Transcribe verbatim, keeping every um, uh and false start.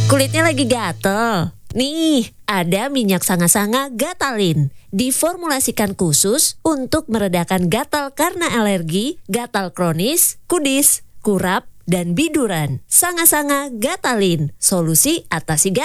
Kulitnya lagi gatel? Nih, ada minyak sanga-sanga Gatalin. Diformulasikan khusus untuk meredakan gatal karena alergi, gatal kronis, kudis, kurap, dan biduran. Sanga-sanga Gatalin, solusi atasi gatal.